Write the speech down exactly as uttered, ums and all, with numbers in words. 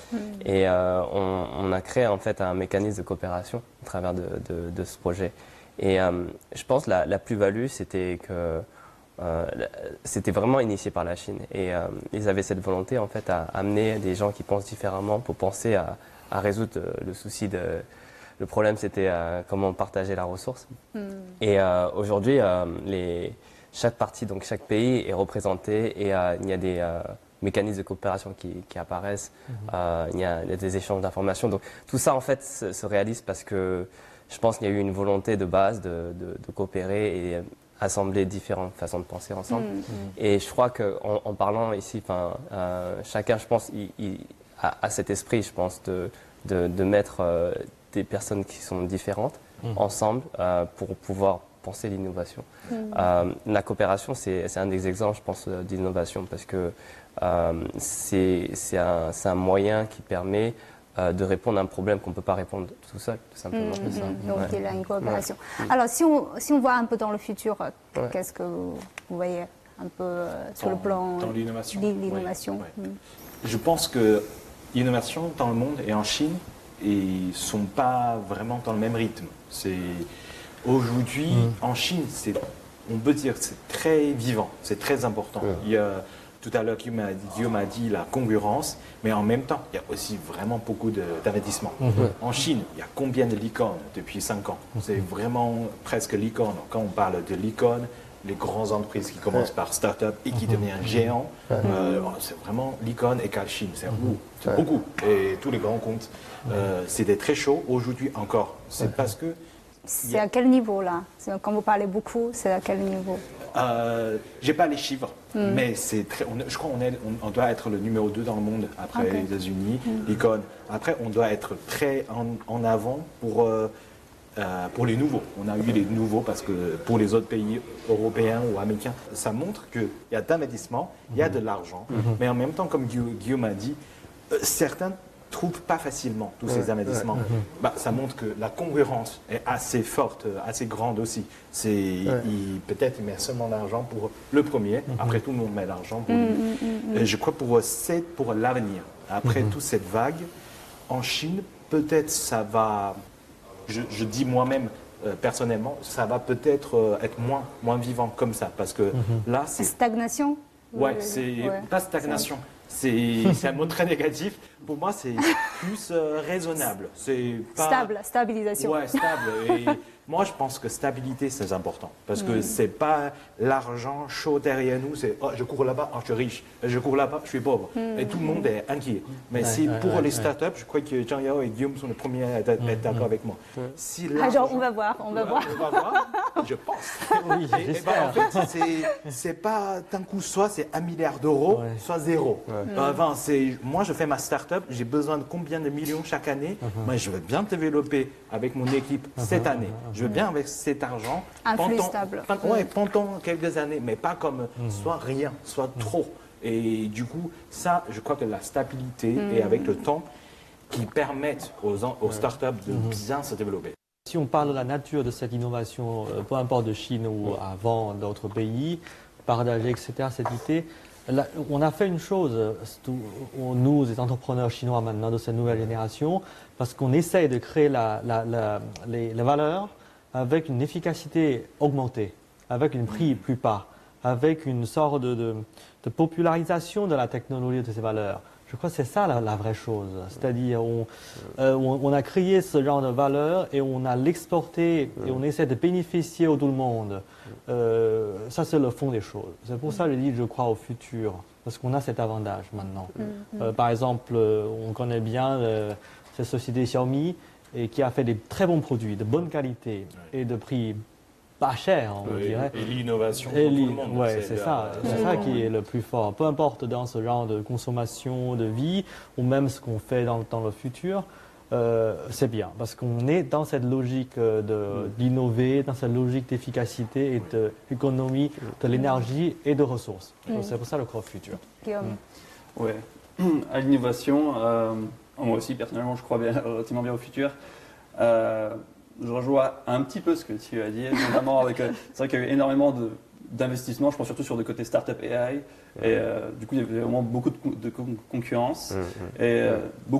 Mmh. Et euh, on, on a créé en fait un mécanisme de coopération au travers de, de, de ce projet. Et euh, je pense que la, la plus-value, c'était que euh, c'était vraiment initié par la Chine. Et euh, ils avaient cette volonté en fait à amener des gens qui pensent différemment pour penser à, à résoudre le souci de... Le problème, c'était euh, comment partager la ressource. Mm. Et euh, aujourd'hui, euh, les, chaque partie, donc chaque pays est représenté et euh, il y a des euh, mécanismes de coopération qui, qui apparaissent. Mm-hmm. euh, il, y a, il y a des échanges d'informations. Donc tout ça, en fait, se, se réalise parce que je pense qu'il y a eu une volonté de base de, de, de coopérer et assembler différentes façons de penser ensemble. Mm-hmm. Et je crois qu'en en parlant ici, euh, chacun, je pense, il, il a, a cet esprit, je pense, de, de, de mettre... Euh, des personnes qui sont différentes mmh. ensemble euh, pour pouvoir penser l'innovation. Mmh. Euh, la coopération, c'est un des exemples, je pense, d'innovation parce que euh, c'est un, un moyen qui permet euh, de répondre à un problème qu'on ne peut pas répondre tout seul, tout simplement. Mmh. Ça. Donc, ouais. il y a une coopération. Ouais. Alors, si on, si on voit un peu dans le futur, ouais. qu'est-ce que vous, vous voyez un peu euh, sur dans, le plan de l'innovation l'innovation oui. oui. mmh. Je pense que l'innovation dans le monde et en Chine, et ne sont pas vraiment dans le même rythme. Aujourd'hui, mmh. en Chine, on peut dire que c'est très vivant, c'est très important. Mmh. Il y a, tout à l'heure, Guillaume a dit la concurrence, mais en même temps, il y a aussi vraiment beaucoup d'investissements. Mmh. En Chine, il y a combien de licornes depuis cinq ans? C'est vraiment presque licorne. Quand on parle de licorne, les grandes entreprises qui commencent ouais. par start-up et qui deviennent géants, ouais. euh, c'est vraiment licorne égale Chine, c'est ouais. beaucoup. Et tous les grands comptes, euh, c'était très chaud. Aujourd'hui encore, c'est ouais. parce que... C'est à quel niveau là? Quand vous parlez beaucoup, c'est à quel niveau? euh, J'ai pas les chiffres, mm. mais c'est très. On, je crois qu'on on, on doit être le numéro deux dans le monde après okay. les États-Unis, mm. licorne. Après, on doit être très en, en avant pour... Euh, Euh, pour les nouveaux. On a eu les nouveaux parce que pour les autres pays européens ou américains, ça montre qu'il y a d'investissement, il y a de l'argent, mm-hmm. mais en même temps, comme Guillaume a dit, euh, certains ne trouvent pas facilement tous ouais, ces investissements. Ouais, mm-hmm. bah, ça montre que la concurrence est assez forte, assez grande aussi. Ouais. Peut-être il met seulement l'argent pour le premier, mm-hmm. après tout le monde met l'argent pour lui. Mm-hmm. Je crois pour, pour l'avenir. Après mm-hmm. toute cette vague, en Chine, peut-être ça va... Je, je dis moi-même, euh, personnellement, ça va peut-être euh, être moins, moins vivant comme ça. Parce que mm-hmm. là, c'est... Stagnation? Ouais, c'est ouais. pas stagnation. C'est un mot très négatif. Pour moi, c'est plus euh, raisonnable. C'est pas... Stable, stabilisation. Ouais, stable. Et moi, je pense que stabilité, c'est important. Parce que mm. c'est pas l'argent chaud derrière nous. C'est oh, je cours là-bas, oh, je suis riche. Je cours là-bas, je suis pauvre. Mm. Et tout le monde est inquiet. Mais ouais, c'est ouais, pour ouais, les startups, ouais. je crois que Jean Yao et Guillaume sont les premiers à être mm. d'accord avec moi. Mm. Si Alors, on va voir, on va ouais, voir. On va voir, je pense. Oui, et, et ben, en fait, c'est pas d'un coup, soit c'est un milliard d'euros, ouais. soit zéro. Ouais. Mm. Enfin, moi, je fais ma startup, j'ai besoin de combien de millions chaque année. Mm-hmm. Moi, je veux bien développer avec mon équipe mm-hmm. cette année. Je veux bien avec cet argent un flux pendant, stable. Pendant, ouais, pendant quelques années, mais pas comme mmh. soit rien, soit mmh. trop. Et du coup, ça, je crois que la stabilité mmh. et avec le temps qui permettent aux, aux startups de mmh. bien se développer. Si on parle de la nature de cette innovation, peu importe de Chine ou mmh. avant d'autres pays, partager, et cetera, cette idée, là, on a fait une chose, nous, les entrepreneurs chinois maintenant de cette nouvelle génération, parce qu'on essaye de créer la, la, la, les, les valeurs avec une efficacité augmentée, avec un prix plus bas, avec une sorte de, de, de popularisation de la technologie de ces valeurs. Je crois que c'est ça la, la vraie chose. C'est-à-dire on, euh, on, on a créé ce genre de valeurs et on a l'exporté et on essaie de bénéficier à tout le monde. Euh, ça, c'est le fond des choses. C'est pour ça que je dis que je crois au futur, parce qu'on a cet avantage maintenant. Euh, par exemple, on connaît bien euh, cette société Xiaomi et qui a fait des très bons produits, de bonne qualité et de prix pas cher, on oui, dirait. Et l'innovation pour tout le monde. Oui, c'est ça, c'est ça qui est le plus fort. Peu importe dans ce genre de consommation, de vie, ou même ce qu'on fait dans, dans le futur, euh, c'est bien. Parce qu'on est dans cette logique d'innover, dans cette logique d'efficacité et d'économie de l'énergie et de ressources. Mm. C'est pour ça le cross futur. Guillaume. Mm. Oui, à l'innovation, euh, moi aussi personnellement je crois bien, relativement bien au futur. Euh, Je rejoins un petit peu ce que tu as dit, notamment avec. Euh, c'est vrai qu'il y a eu énormément d'investissements, je pense surtout sur le côté startup A I. Et euh, du coup, il y avait vraiment beaucoup de, de concurrence. Mmh, mmh. Et euh, beaucoup